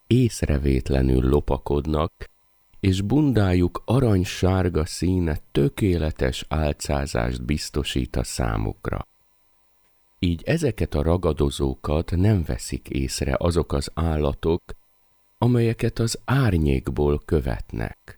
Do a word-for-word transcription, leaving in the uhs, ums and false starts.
észrevétlenül lopakodnak, és bundájuk aranysárga színe tökéletes álcázást biztosít a számukra. Így ezeket a ragadozókat nem veszik észre azok az állatok, amelyeket az árnyékból követnek.